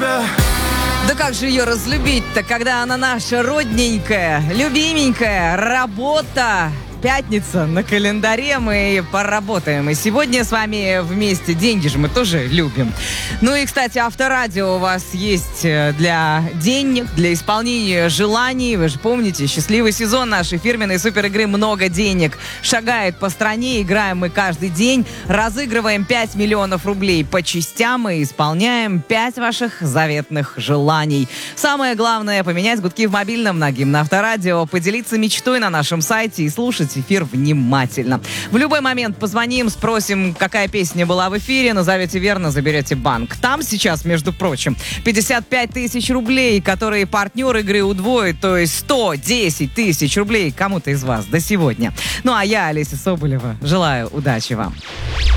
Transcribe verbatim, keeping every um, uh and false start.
тебя. Да как же ее разлюбить-то, когда она наша родненькая, любименькая, работа. Пятница на календаре, мы поработаем. И сегодня с вами вместе. Деньги же мы тоже любим. Ну и, кстати, Авторадио у вас есть для денег, для исполнения желаний. Вы же помните, счастливый сезон нашей фирменной суперигры «Много денег» шагает по стране. Играем мы каждый день. Разыгрываем пять миллионов рублей по частям и исполняем пять ваших заветных желаний. Самое главное — поменять гудки в мобильном на гимн Авторадио, поделиться мечтой на нашем сайте и слушать эфир внимательно. В любой момент позвоним, спросим, какая песня была в эфире, назовете верно, заберете банк. Там сейчас, между прочим, пятьдесят пять тысяч рублей, которые партнер игры удвоит, то есть сто десять тысяч рублей кому-то из вас до сегодня. Ну а я, Олеся Соболева, желаю удачи вам.